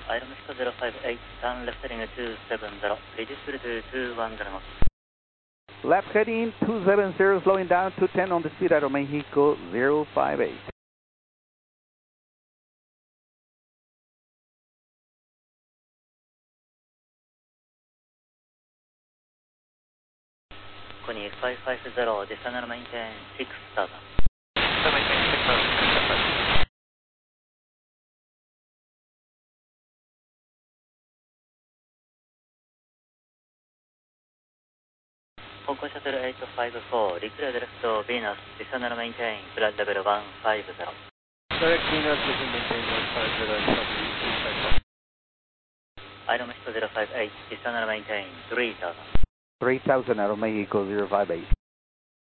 Item 058, turn left heading 270, reduce speed to 210 knots. Left heading 270, slowing down to 10 on the speed out of Mexico 058. Kony 550, descend and maintain 6000. Maintain 6000. Hong Kong Shuttle 854, declared left Venus, descend and maintain flight level 150. Direct Venus, descend maintain 150, Item 058, descend and maintain 3000. 3000 out of Mexico 058.